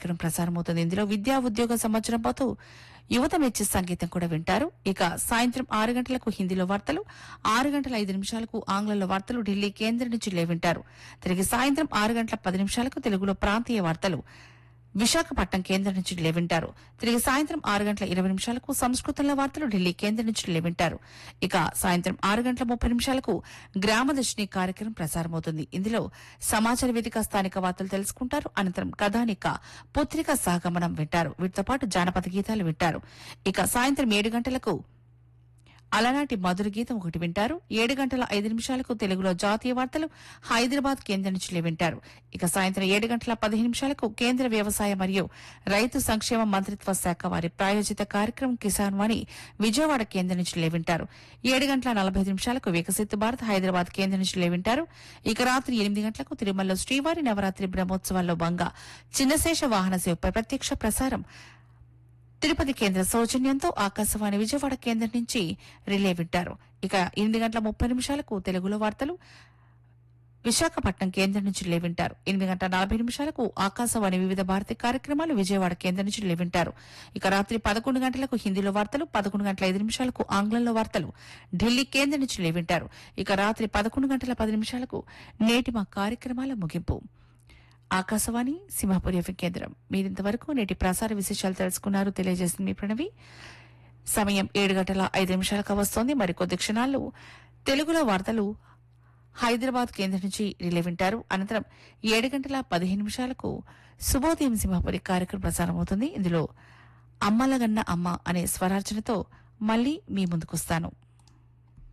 కార్యక్రమం ప్రసారమవుతుంది. ఇందులో విద్యా ఉద్యోగ సంవత్సరం పాటు యువత మెచ్చే సంగీతం కూడా వింటారు. ఇక సాయంత్రం 6 గంటలకు హిందీలో వార్తలు, 6 గంటల 5 నిమిషాలకు ఆంగ్లంలో వార్తలు ఢిల్లీ కేంద్రం నుంచి వింటారు. తిరిగి సాయంత్రం 6 గంటల 10 నిమిషాలకు తెలుగులో ప్రాంతీయ వార్తలు విశాఖపట్నం కేంద్రం నుంచి వింటారు. తిరిగి సాయంత్రం 6 గంటల 20 నిమిషాలకు సంస్కృతంలో వార్తలు ఢిల్లీ కేంద్రం నుంచి వింటారు. ఇక సాయంత్రం 6 గంటల 30 నిమిషాలకు గ్రామదర్శిని కార్యక్రమం ప్రసారమవుతుంది. ఇందులో సమాచార వేదిక స్థానిక వార్తలు తెలుసుకుంటారు. అనంతరం కథానిక పుత్రిక సాగమనం వింటారు. వీటితో పాటు జానపద గీతాలు వింటారు. ఇక సాయంత్రం 7 గంటలకు అలనాటి మధుర గీతం ఒకటి వింటారు. 7 గంటల 5 నిమిషాలకు తెలుగులో జాతీయ వార్తలు హైదరాబాద్ కేంద్రం నుంచి వింటారు. ఇక సాయంత్రం 7 గంటల 15 నిమిషాలకు కేంద్ర వ్యవసాయ మరియు రైతు సంక్షేమ మంత్రిత్వ శాఖ వారి ప్రాయోజిత కార్యక్రమం కిసాన్ వాణి విజయవాడ కేంద్రం నుంచి వింటారు. 7 గంటల 45 నిమిషాలకు వికసిత్ భారత్ హైదరాబాద్ కేంద్రం నుంచి వింటారు. ఇక రాత్రి 8 గంటలకు తిరుమలలో శ్రీవారి నవరాత్రి బ్రహ్మోత్సవాల్లో భాగంగా చిన్నశేష వాహన సేవపై ప్రత్యక్ష ప్రసారం తిరుపతి కేంద్ర సౌజన్యంతో ఆకాశవాణి విజయవాడ కేంద్రం నుంచి రిలే వింటారు. ఇక 8 గంటల 30 నిమిషాలకు తెలుగులో వార్తలు విశాఖపట్నం కేంద్రం నుంచి వింటారు. 8 గంటల 40 నిమిషాలకు ఆకాశవాణి వివిధ భారతి కార్యక్రమాలు విజయవాడ కేంద్రం నుంచి వింటారు. ఇక రాత్రి 11 గంటలకు హిందీలో వార్తలు, 11 గంటల 5 నిమిషాలకు ఆంగ్లంలో వార్తలు ఢిల్లీ కేంద్రం నుంచి వింటారు. ఇక రాత్రి 11 గంటల 10 నిమిషాలకు నేటి మా కార్యక్రమాల ముగింపు. ఆకాశవాణి సింహాపురి ఎఫ్ఎం కేంద్రం. మీరింతవరకు నేటి ప్రసార విశేషాలు తెలుసుకున్నారు. తెలియజేసింది మీ ప్రణవి. సమయం 7 గంటల 5 నిమిషాలకు వస్తోంది. మరికొద్ది క్షణాల్లో తెలుగులో వార్తలు హైదరాబాద్ కేంద్రం నుంచి రిలే వింటారు. అనంతరం 7 గంటల 15 నిమిషాలకు శుభోదయం సింహాపురి కార్యక్రమం ప్రసారమవుతుంది. ఇందులో అమ్మలగన్న అమ్మ అనే స్వరార్చనతో మళ్లీ మీ ముందుకొస్తాను.